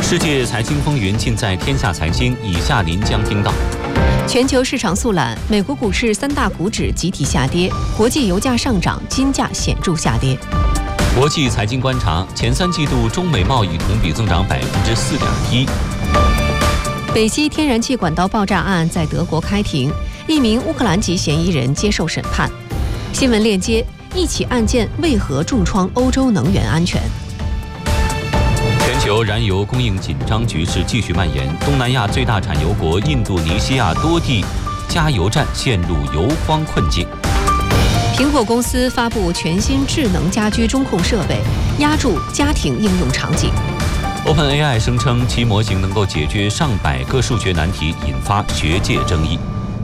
世界财经风云尽在天下财经，以下您将听到： 全球市场速览，美国股市3大股指集体下跌，国际油价上涨，金价显著下跌。 国际财经观察，前3季度中美贸易同比增长4.1%。 北溪天然气管道爆炸案在德国开庭，1名乌克兰籍嫌疑人接受审判。新闻链接：一起案件为何重创欧洲能源安全？ 全球燃油供应紧张局势继续蔓延，东南亚最大产油国印度尼西亚多地加油站陷入油荒困境。 苹果公司发布全新智能家居中控设备，压住家庭应用场景。 OpenAI 声称其模型能够解决上百个数学难题，引发学界争议。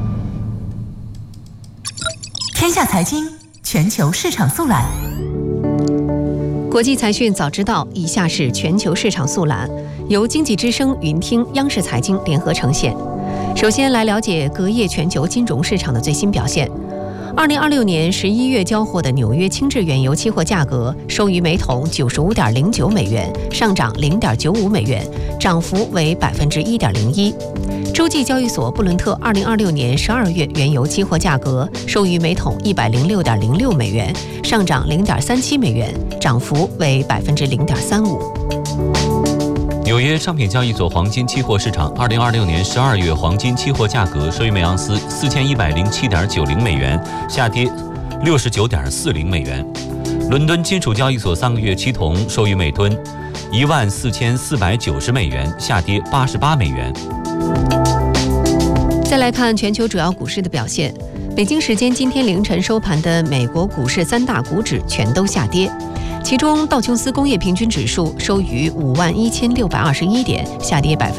天下财经全球市场速览。 国际财讯早知道，以下是全球市场速览，由经济之声、云听、央视财经联合呈现。首先来了解隔夜全球金融市场的最新表现。2026年11月交货的纽约轻质原油期货价格收于每桶95.09美元，上涨0.95美元，涨幅为1.01%。洲际交易所布伦特2026年12月原油期货价格收于每桶106.06美元，上涨0.37美元，涨幅为0.35%。 纽约商品交易所黄金期货市场2026年12月黄金期货价格收于每盎司4107.90美元，下跌69.40美元。伦敦金属交易所3个月期铜收于每吨14490美元，下跌88美元。 再来看全球主要股市的表现。北京时间今天凌晨收盘的美国股市3大股指全都下跌，其中道琼斯工业平均指数收于51621点，下跌